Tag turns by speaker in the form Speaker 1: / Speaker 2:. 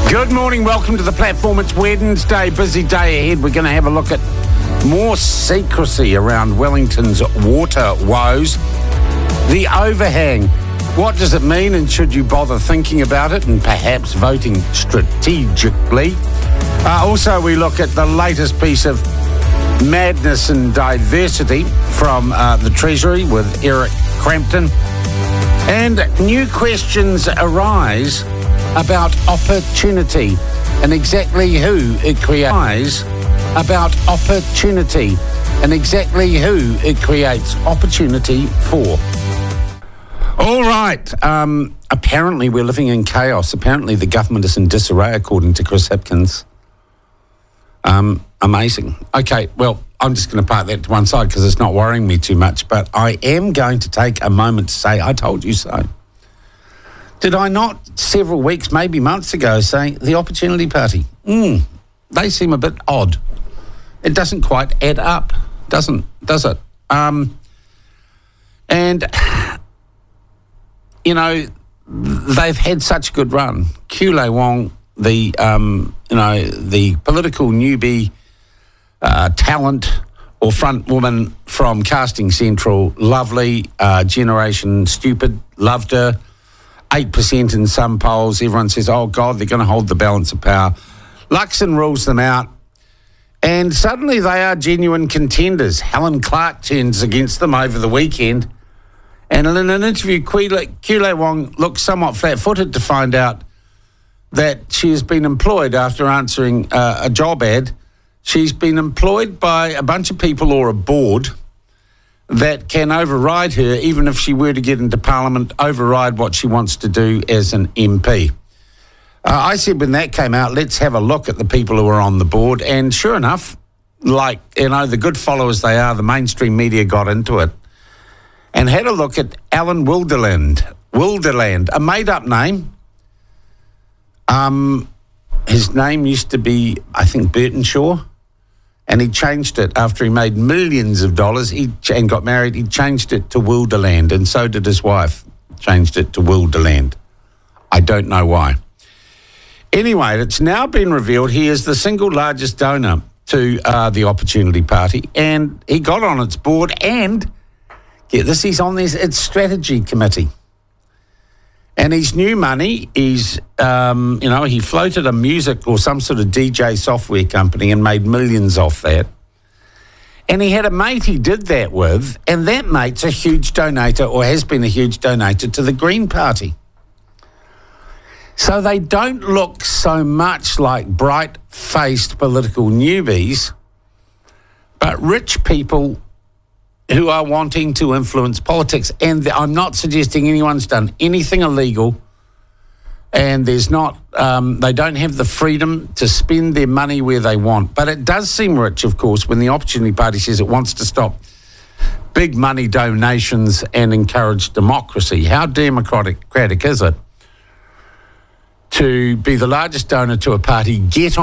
Speaker 1: Good morning, welcome to the platform. It's Wednesday, busy day ahead. We're going to have a look at more secrecy around Wellington's water woes. The overhang, what does it mean, and should you bother thinking about it and perhaps voting strategically? Also, we look at the latest piece of madness and diversity from the Treasury with Eric Crampton. And new questions arise about opportunity and exactly who it creates. About opportunity and exactly who it creates opportunity for. All right. Apparently we're living in chaos. Apparently the government is in disarray, according to Chris Hipkins. Amazing. Okay, well, I'm just going to park that to one side because it's not worrying me too much, but I am going to take a moment to say, I told you so. Did I not several weeks, maybe months ago, say the Opportunity Party? They seem a bit odd. It doesn't quite add up, does it? And, you know, they've had such a good run. Kule Wong, the political newbie talent or front woman from Casting Central, lovely, Generation Stupid, loved her. 8% in some polls. Everyone says, oh, God, they're going to hold the balance of power. Luxon rules them out. And suddenly they are genuine contenders. Helen Clark turns against them over the weekend. And in an interview, Kule Wong looked somewhat flat-footed to find out that she has been employed after answering a job ad. She's been employed by a bunch of people or a board that can override her, even if she were to get into Parliament, override what she wants to do as an MP. I said when that came out, let's have a look at the people who are on the board. And sure enough, like, you know, the good followers they are, the mainstream media got into it and had a look at Alan Wilderland. Wilderland, a made-up name. His name used to be, I think, Burtonshaw. And he changed it after he made millions of dollars and got married. He changed it to Wilderland, and so did his wife, changed it to Wilderland. I don't know why. Anyway, it's now been revealed he is the single largest donor to the Opportunity Party, and he got on its board, and get this, he's on its strategy committee. And his new money is, he floated a music or some sort of DJ software company and made millions off that. And he had a mate he did that with, and that mate's a huge donator or has been a huge donator to the Green Party. So they don't look so much like bright-faced political newbies, but rich people who are wanting to influence politics. And I'm not suggesting anyone's done anything illegal, and there's not, they don't have the freedom to spend their money where they want. But it does seem rich, of course, when the Opportunity Party says it wants to stop big money donations and encourage democracy. How democratic is it to be the largest donor to a party, get